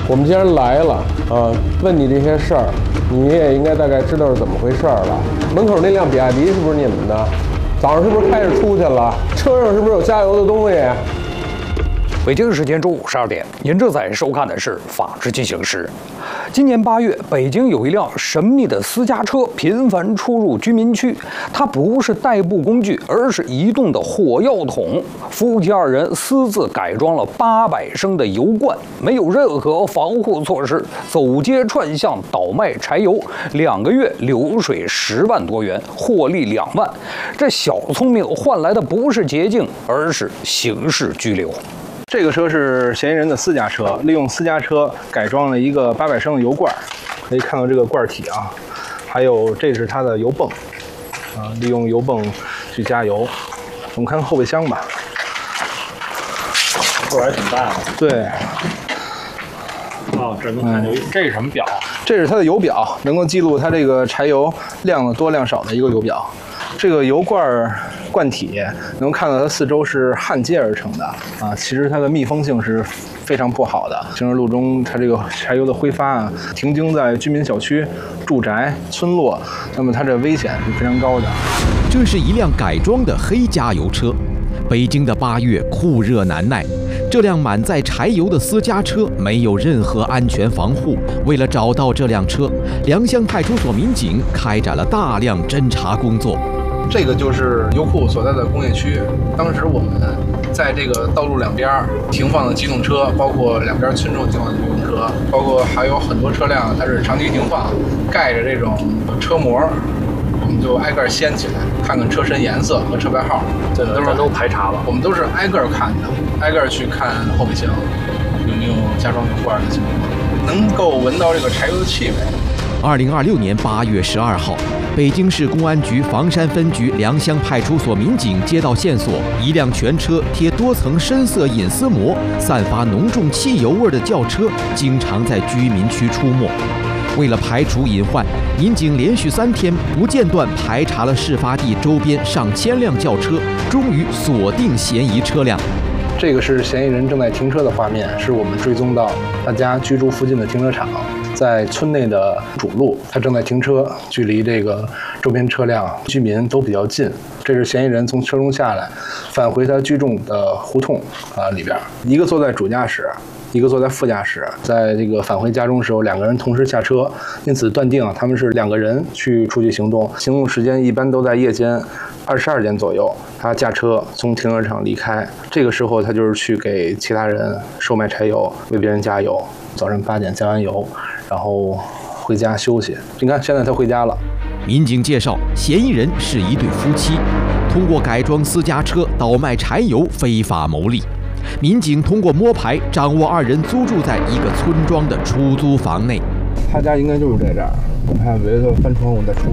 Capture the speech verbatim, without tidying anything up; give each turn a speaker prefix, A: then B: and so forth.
A: 我们既然来了啊，问你这些事儿，你也应该大概知道是怎么回事儿了。门口那辆比亚迪是不是你们的？早上是不是开着出去了？车上是不是有加油的东西？
B: 北京时间中午十二点，您正在收看的是《法治进行时》。今年八月，北京有一辆神秘的私家车频繁出入居民区，它不是代步工具，而是移动的火药桶。夫妻二人私自改装了八百升的油罐，没有任何防护措施，走街串巷倒卖柴油，两个月流水十万多元，获利两万。这小聪明换来的不是捷径，而是刑事拘留。
C: 这个车是嫌疑人的私家车，利用私家车改装了一个八百升的油罐，可以看到这个罐体啊，还有这是它的油泵啊，利用油泵去加油。我们看后备箱吧，
D: 座还挺大的。
C: 对。
D: 哦，这能看见、嗯、这是什么表？
C: 这是它的油表，能够记录它这个柴油量的多量少的一个油表。这个油罐罐体能看到它四周是焊接而成的啊，其实它的密封性是非常不好的。行驶路中，它这个柴油的挥发啊，停经在居民小区、住宅、村落，那么它这危险是非常高的。
E: 这是一辆改装的黑加油车。北京的八月酷热难耐，这辆满载柴油的私家车没有任何安全防护。为了找到这辆车，良乡派出所民警开展了大量侦查工作。
C: 这个就是油库所在的工业区，当时我们在这个道路两边停放的机动车，包括两边村众停放的机动车，包括还有很多车辆它是长期停放，盖着这种车膜，我们就挨个掀起来，看看车身颜色和车牌号。
D: 这个咱都排查了，
C: 我们都是挨个看的，挨个去看后备箱有没有加装油罐的情况，能够闻到这个柴油的气味。
E: 二零二六年八月十二号，北京市公安局房山分局良乡派出所民警接到线索，一辆全车贴多层深色隐私膜、散发浓重汽油味的轿车经常在居民区出没。为了排除隐患，民警连续三天不间断排查了事发地周边上千辆轿车，终于锁定嫌疑车辆。
C: 这个是嫌疑人正在停车的画面，是我们追踪到他家居住附近的停车场，在村内的主路，他正在停车，距离这个周边车辆、居民都比较近。这是嫌疑人从车中下来，返回他居住的胡同啊里边，一个坐在主驾驶，一个坐在副驾驶，在这个返回家中的时候，两个人同时下车，因此断定他们是两个人去出去行动，行动时间一般都在夜间二十二点左右。他驾车从停车场离开，这个时候他就是去给其他人售卖柴油，为别人加油。早上八点加完油，然后回家休息。你看，现在他回家了。
E: 民警介绍，嫌疑人是一对夫妻，通过改装私家车倒卖柴油非法牟利。民警通过摸排掌握二人租住在一个村庄的出租房内。
C: 他家应该就是在这儿，我看围着翻窗户再出